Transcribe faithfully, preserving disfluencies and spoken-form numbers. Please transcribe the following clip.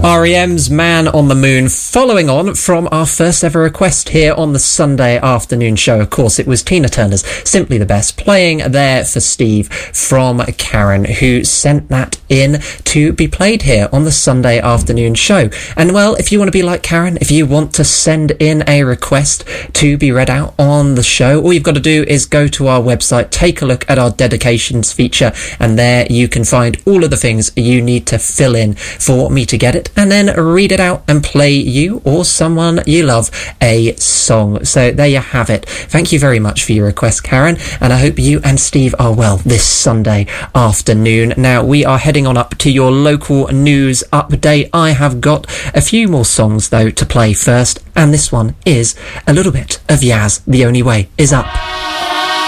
R E M's Man on the Moon, following on from our first ever request here on the Sunday afternoon show. Of course, it was Tina Turner's Simply the Best, playing there for Steve from Karen, who sent that in to be played here on the Sunday afternoon show. And well, if you want to be like Karen, if you want to send in a request to be read out on the show, all you've got to do is go to our website, take a look at our dedications feature, and there you can find all of the things you need to fill in for me to get it, and then read it out and play you or someone you love a song. So there you have it. Thank you very much for your request, Karen, and I hope you and Steve are well this Sunday afternoon. Now, we are heading on up to your local news update. I have got a few more songs, though, to play first, and this one is a little bit of Yaz, The Only Way Is Up.